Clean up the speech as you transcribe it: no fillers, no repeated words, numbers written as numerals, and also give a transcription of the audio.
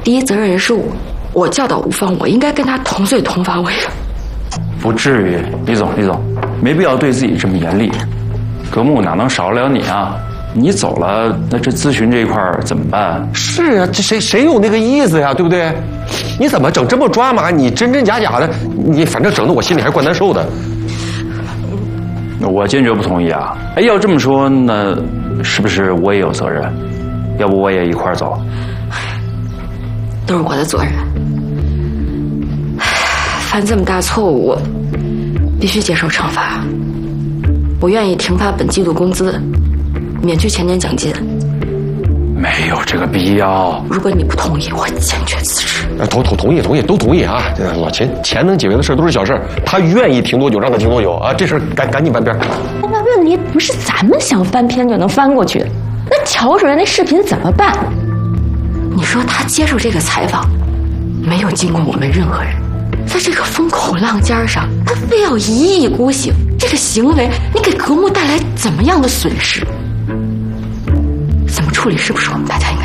第一责任人是我教导吴芳，我应该跟他同罪同罚，为什么？ 不至于，李总，没必要对自己这么严厉。格木哪能少得了你啊？你走了，那这咨询这一块怎么办？ 是啊，这谁有那个意思呀，对不对？你怎么整这么抓马？你真真假假的，你反正整得我心里还怪难受的。 我坚决不同意啊！哎，要这么说，那是不是我也有责任？要不我也一块儿走？ 都是我的责任。犯这么大错误，我必须接受惩罚。我愿意停发本季度工资，免去前年奖金。 没有这个必要。 如果你不同意，我坚决辞职。 同意，都同意啊！老秦，钱能解决的事都是小事，他愿意停多久让他停多久啊！这事赶紧翻篇。 那问题不是咱们想翻篇就能翻过去的，那乔主任那视频怎么办？ 你说他接受这个采访，没有经过我们任何人，在这个风口浪尖上，他非要一意孤行，这个行为你给格木带来怎么样的损失？怎么处理是不是我们大家应该